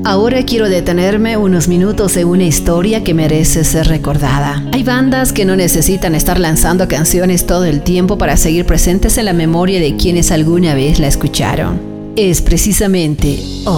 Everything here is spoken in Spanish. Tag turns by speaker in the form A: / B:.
A: Ahora quiero detenerme unos minutos en una historia que merece ser recordada. Hay bandas que no necesitan estar lanzando canciones todo el tiempo para seguir presentes en la memoria de quienes alguna vez la escucharon. Es precisamente